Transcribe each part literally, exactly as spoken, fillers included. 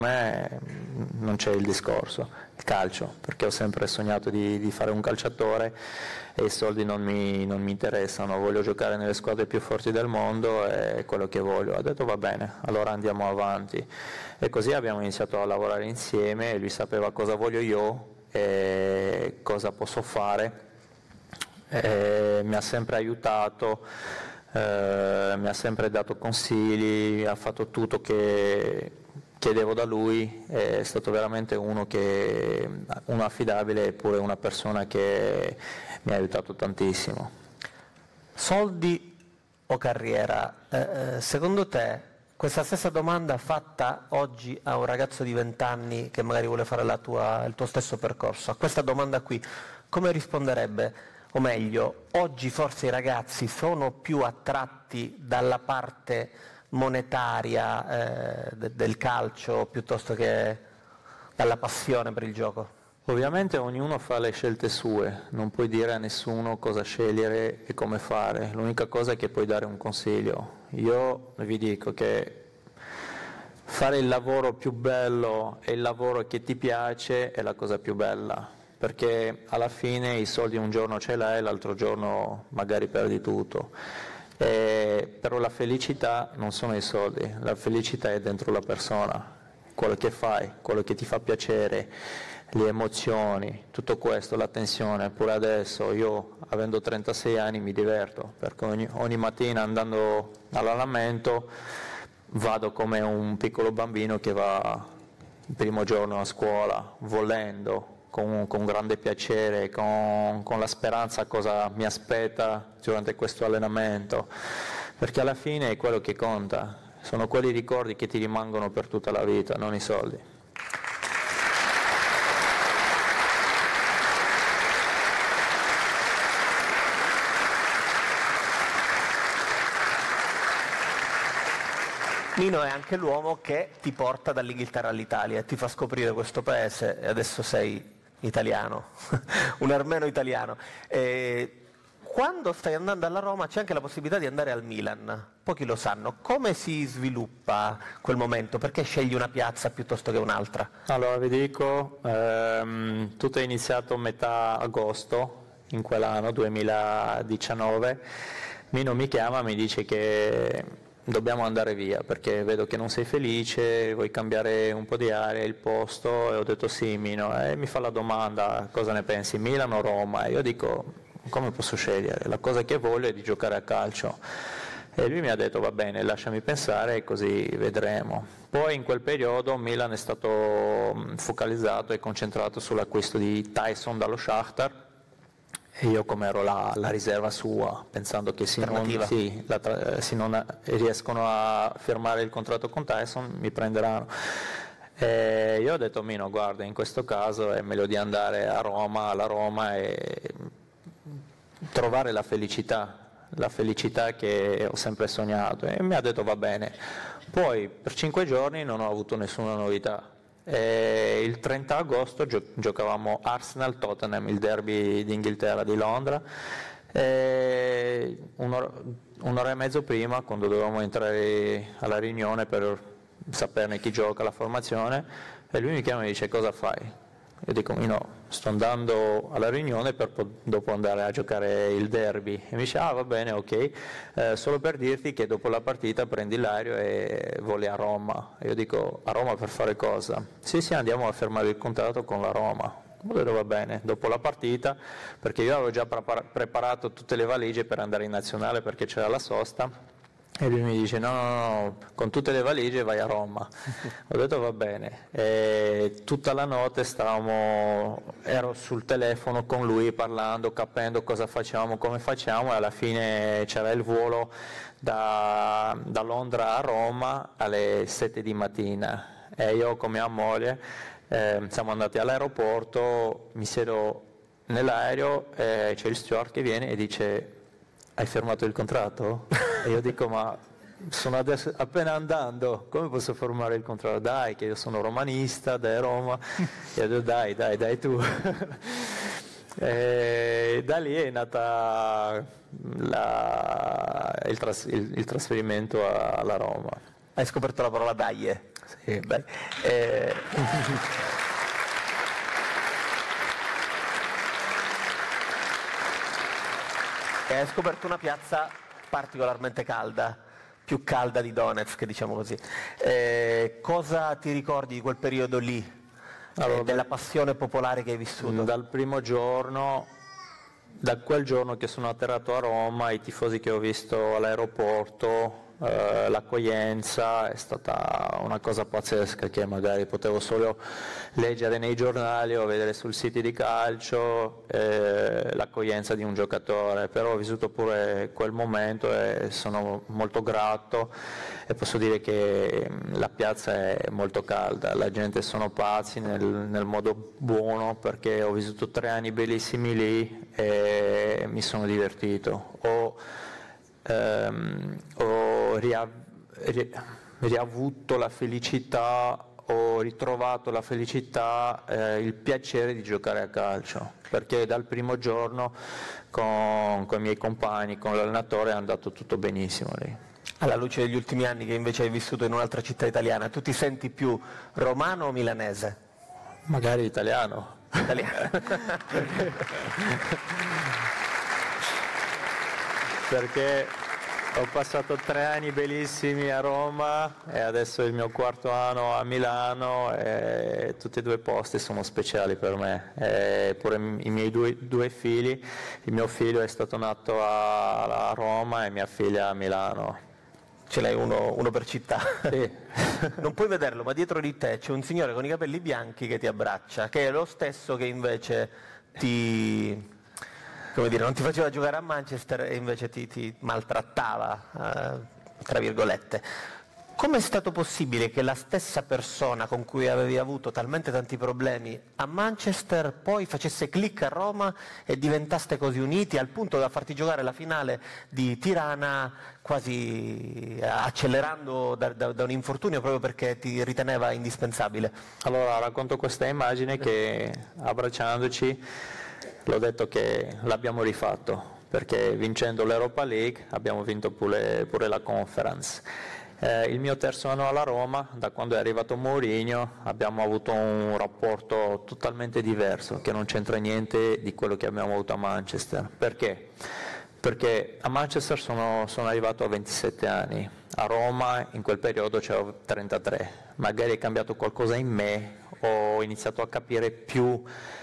me non c'è il discorso, il calcio, perché ho sempre sognato di, di fare un calciatore e i soldi non mi, non mi interessano, voglio giocare nelle squadre più forti del mondo e è quello che voglio. Ha detto va bene, allora andiamo avanti e così abbiamo iniziato a lavorare insieme, lui sapeva cosa voglio io e cosa posso fare, e mi ha sempre aiutato, eh, mi ha sempre dato consigli, ha fatto tutto che chiedevo da lui, è stato veramente uno che uno affidabile eppure una persona che mi ha aiutato tantissimo. Soldi o carriera? Eh, secondo te questa stessa domanda fatta oggi a un ragazzo di venti anni che magari vuole fare la tua, il tuo stesso percorso, a questa domanda qui come risponderebbe? O meglio, oggi forse i ragazzi sono più attratti dalla parte monetaria eh, de- del calcio piuttosto che dalla passione per il gioco? Ovviamente ognuno fa le scelte sue, non puoi dire a nessuno cosa scegliere e come fare, l'unica cosa è che puoi dare un consiglio. Io vi dico che fare il lavoro più bello e il lavoro che ti piace è la cosa più bella, perché alla fine i soldi un giorno ce l'hai e l'altro giorno magari perdi tutto. Eh, però la felicità non sono i soldi, la felicità è dentro la persona, quello che fai, quello che ti fa piacere, le emozioni, tutto questo, l'attenzione. Pure adesso io avendo trentasei anni mi diverto, perché ogni, ogni mattina andando all'allenamento vado come un piccolo bambino che va il primo giorno a scuola, volendo, con, con grande piacere, con, con la speranza cosa mi aspetta durante questo allenamento, perché alla fine è quello che conta, sono quei ricordi che ti rimangono per tutta la vita, non i soldi. Nino è anche l'uomo che ti porta dall'Inghilterra all'Italia e ti fa scoprire questo paese e adesso sei italiano, un armeno italiano. E quando stai andando alla Roma c'è anche la possibilità di andare al Milan, pochi lo sanno. Come si sviluppa quel momento? Perché scegli una piazza piuttosto che un'altra? Allora vi dico, ehm, tutto è iniziato a metà agosto in quell'anno duemiladiciannove, Mino mi chiama e mi dice che dobbiamo andare via perché vedo che non sei felice, vuoi cambiare un po' di aria, il posto, e ho detto sì Mino, e mi fa la domanda cosa ne pensi, Milano o Roma? E io dico come posso scegliere, la cosa che voglio è di giocare a calcio. E lui mi ha detto va bene, lasciami pensare e così vedremo. Poi in quel periodo Milan è stato focalizzato e concentrato sull'acquisto di Tyson dallo Shakhtar e io come ero la, la riserva sua, pensando che se non, sì, la, se non riescono a firmare il contratto con Tyson mi prenderanno. E io ho detto Mino guarda, in questo caso è meglio di andare a Roma, alla Roma e trovare la felicità la felicità che ho sempre sognato, e mi ha detto va bene. Poi per cinque giorni non ho avuto nessuna novità e il trenta agosto gio- giocavamo Arsenal-Tottenham, il derby d'Inghilterra di Londra, e un'ora, un'ora e mezzo prima, quando dovevamo entrare alla riunione per saperne chi gioca, la formazione, e lui mi chiama e mi dice cosa fai? Io dico no, sto andando alla riunione per po- dopo andare a giocare il derby. E mi dice ah va bene, ok, eh, solo per dirti che dopo la partita prendi l'aereo e voli a Roma. E io dico a Roma per fare cosa? Sì sì, andiamo a firmare il contratto con la Roma. Ho detto va bene, dopo la partita, perché io avevo già prepar- preparato tutte le valigie per andare in nazionale perché c'era la sosta. E lui mi dice no, no, no, con tutte le valigie vai a Roma. Ho detto va bene, e tutta la notte stavamo, ero sul telefono con lui parlando, capendo cosa facciamo, come facciamo, e alla fine c'era il volo da, da Londra a Roma alle sette di mattina e io con mia moglie eh, siamo andati all'aeroporto, mi siedo nell'aereo e c'è il steward che viene e dice hai firmato il contratto? E io dico ma sono adesso appena andando, come posso firmare il contratto? Dai che io sono romanista, dai Roma. E io dico dai, dai, dai tu. E da lì è nata la, il, tras, il, il trasferimento alla Roma. Hai scoperto la parola daglie. Sì. Beh, eh... e hai scoperto una piazza particolarmente calda, più calda di Donetsk, diciamo così. Eh, cosa ti ricordi di quel periodo lì? Allora, della passione popolare che hai vissuto? Dal primo giorno, da quel giorno che sono atterrato a Roma, i tifosi che ho visto all'aeroporto, eh, l'accoglienza è stata una cosa pazzesca che magari potevo solo leggere nei giornali o vedere sul siti di calcio, eh, l'accoglienza di un giocatore, però ho vissuto pure quel momento e sono molto grato e posso dire che la piazza è molto calda, la gente sono pazzi nel, nel modo buono, perché ho vissuto tre anni bellissimi lì e mi sono divertito. Ho, ehm, ho ria, ri, riavuto la felicità, ho ritrovato la felicità, eh, il piacere di giocare a calcio, perché dal primo giorno con, con i miei compagni, con l'allenatore è andato tutto benissimo lì. Alla luce degli ultimi anni che invece hai vissuto in un'altra città italiana, tu ti senti più romano o milanese? Magari italiano. Italiano. Perché ho passato tre anni bellissimi a Roma e adesso è il mio quarto anno a Milano e tutti e due posti sono speciali per me. E pure i miei due, due figli, il mio figlio è stato nato a, a Roma e mia figlia a Milano. Ce l'hai uno, uno per città. Sì. Non puoi vederlo, ma dietro di te c'è un signore con i capelli bianchi che ti abbraccia, che è lo stesso che invece ti, come dire, non ti faceva giocare a Manchester e invece ti, ti maltrattava, eh, tra virgolette. Come è stato possibile che la stessa persona con cui avevi avuto talmente tanti problemi a Manchester poi facesse click a Roma e diventaste così uniti al punto da farti giocare la finale di Tirana quasi accelerando da, da, da un infortunio proprio perché ti riteneva indispensabile? Allora racconto questa immagine che abbracciandoci l'ho detto che l'abbiamo rifatto, perché vincendo l'Europa League abbiamo vinto pure, pure la Conference. Eh, il mio terzo anno alla Roma, da quando è arrivato Mourinho, abbiamo avuto un rapporto totalmente diverso, che non c'entra niente di quello che abbiamo avuto a Manchester. Perché? Perché a Manchester sono, sono arrivato a ventisette anni, a Roma in quel periodo c'ero trentatré, magari è cambiato qualcosa in me, ho iniziato a capire più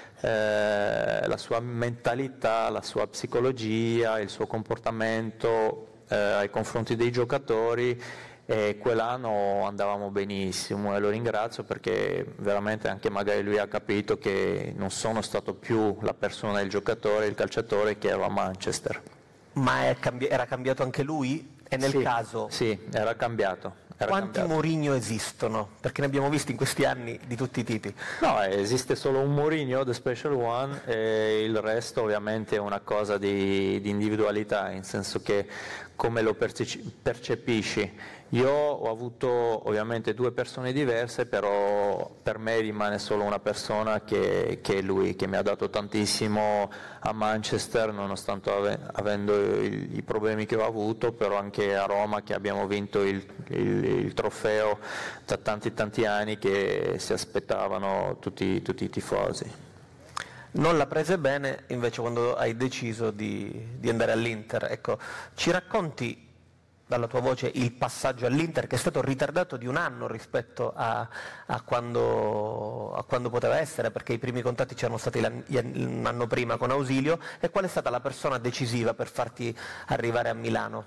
eh, la sua mentalità, la sua psicologia, il suo comportamento eh, ai confronti dei giocatori. E quell'anno andavamo benissimo e lo ringrazio perché veramente anche magari lui ha capito che non sono stato più la persona, il giocatore, il calciatore che ero a Manchester. Ma cambi- era cambiato anche lui? E nel sì, caso? Sì, era cambiato. Era Quanti cambiato. Mourinho esistono? Perché ne abbiamo visti in questi anni di tutti i tipi. No, esiste solo un Mourinho, the special one, e il resto ovviamente è una cosa di, di individualità, nel senso che come lo percepisci. Io ho avuto ovviamente due persone diverse, però per me rimane solo una persona che, che è lui, che mi ha dato tantissimo a Manchester, nonostante ave, avendo i, i problemi che ho avuto, però anche a Roma che abbiamo vinto il, il, il trofeo da tanti tanti anni che si aspettavano tutti, tutti i tifosi. Non la prese bene invece quando hai deciso di, di andare all'Inter. Ecco, ci racconti dalla tua voce il passaggio all'Inter che è stato ritardato di un anno rispetto a, a, quando, a quando poteva essere, perché i primi contatti c'erano stati un anno prima con Ausilio, e qual è stata la persona decisiva per farti arrivare a Milano?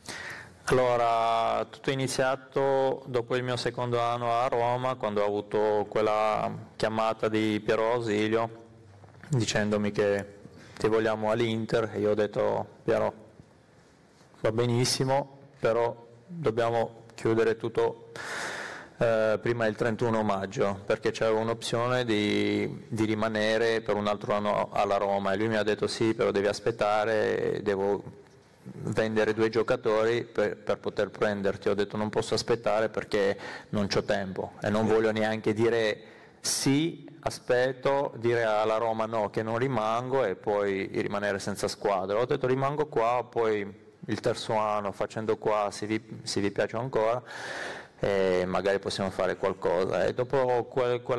Allora, tutto è iniziato dopo il mio secondo anno a Roma, quando ho avuto quella chiamata di Piero Ausilio dicendomi che ti vogliamo all'Inter, e io ho detto Piero va benissimo, però dobbiamo chiudere tutto eh, prima del trentuno maggio, perché c'era un'opzione di, di rimanere per un altro anno alla Roma, e lui mi ha detto sì, però devi aspettare, devo vendere due giocatori per, per poter prenderti. Ho detto non posso aspettare perché non c'ho tempo e non voglio neanche dire sì, aspetto, dire alla Roma no, che non rimango e poi rimanere senza squadra. Ho detto rimango qua, poi il terzo anno facendo qua, se vi, se vi piace ancora, e magari possiamo fare qualcosa. E dopo quel, quella